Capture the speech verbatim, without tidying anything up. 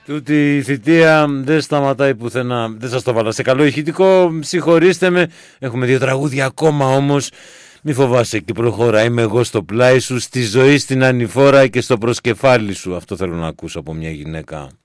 Τούτη η θητεία δεν σταματάει πουθενά. Δεν σας το βάλα σε καλό ηχητικό. Συγχωρήστε με. Έχουμε δύο τραγούδια ακόμα όμως. Μη φοβάσαι και προχώρα. Είμαι εγώ στο πλάι σου, στη ζωή στην ανηφόρα και στο προσκεφάλι σου. Αυτό θέλω να ακούσω από μια γυναίκα.